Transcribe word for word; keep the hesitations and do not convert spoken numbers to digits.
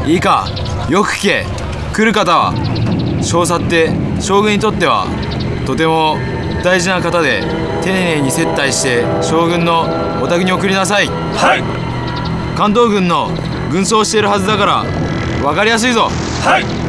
いいか、よく聞け。来る方は少佐って将軍にとってはとても大事な方で、丁寧に接待して将軍のお宅に送りなさい。 はい。 関東軍の軍装をしているはずだから分かりやすいぞ。 はい。